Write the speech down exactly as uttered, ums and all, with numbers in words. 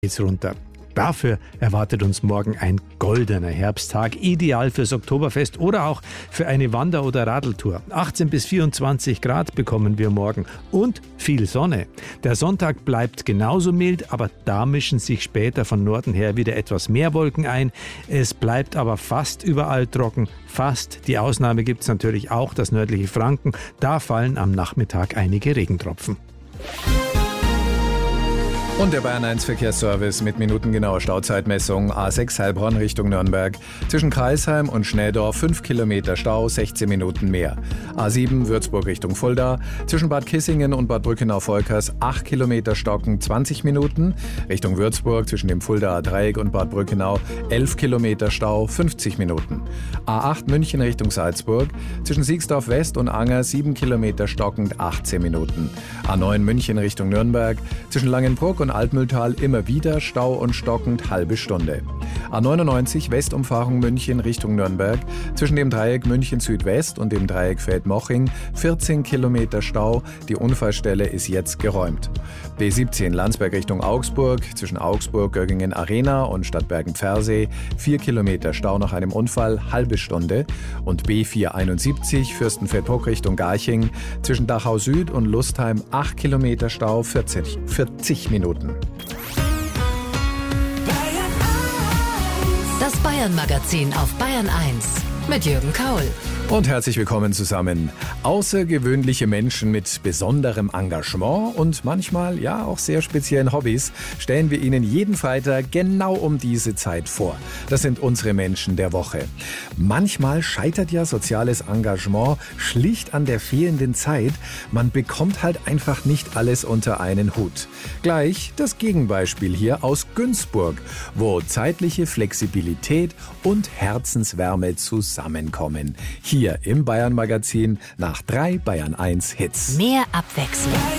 geht's runter. Dafür erwartet uns morgen ein goldener Herbsttag, ideal fürs Oktoberfest oder auch für eine Wander- oder Radeltour. achtzehn bis vierundzwanzig Grad bekommen wir morgen und viel Sonne. Der Sonntag bleibt genauso mild, aber da mischen sich später von Norden her wieder etwas mehr Wolken ein. Es bleibt aber fast überall trocken, fast. Die Ausnahme gibt es natürlich auch, das nördliche Franken. Da fallen am Nachmittag einige Regentropfen. Und der Bayern eins Verkehrsservice mit minutengenauer Stauzeitmessung. A sechs Heilbronn Richtung Nürnberg. Zwischen Kreisheim und Schnädorf fünf Kilometer Stau, sechzehn Minuten mehr. A sieben Würzburg Richtung Fulda. Zwischen Bad Kissingen und Bad Brückenau-Volkers acht Kilometer Stocken, zwanzig Minuten. Richtung Würzburg zwischen dem Fuldaer Dreieck und Bad Brückenau elf Kilometer Stau, fünfzig Minuten. A acht München Richtung Salzburg. Zwischen Siegsdorf West und Anger sieben Kilometer stockend, achtzehn Minuten. A neun München Richtung Nürnberg. Zwischen Langenbruck und Altmühltal immer wieder Stau und stockend, halbe Stunde. A neunundneunzig Westumfahrung München Richtung Nürnberg. Zwischen dem Dreieck München Südwest und dem Dreieck Feldmoching vierzehn Kilometer Stau. Die Unfallstelle ist jetzt geräumt. B siebzehn Landsberg Richtung Augsburg. Zwischen Augsburg, Göggingen Arena und Stadtbergen-Pfersee vier Kilometer Stau nach einem Unfall, halbe Stunde. Und B vierhunderteinundsiebzig Fürstenfeldbruck Richtung Garching. Zwischen Dachau Süd und Lustheim acht Kilometer Stau, vierzig, vierzig Minuten. Das Bayern-Magazin auf Bayern eins mit Jürgen Kaul. Und herzlich willkommen zusammen. Außergewöhnliche Menschen mit besonderem Engagement und manchmal ja auch sehr speziellen Hobbys stellen wir Ihnen jeden Freitag genau um diese Zeit vor. Das sind unsere Menschen der Woche. Manchmal scheitert ja soziales Engagement schlicht an der fehlenden Zeit. Man bekommt halt einfach nicht alles unter einen Hut. Gleich das Gegenbeispiel hier aus Günzburg, wo zeitliche Flexibilität und Herzenswärme zusammenkommen. Hier im Bayern-Magazin nach drei Bayern eins Hits. Mehr Abwechslung.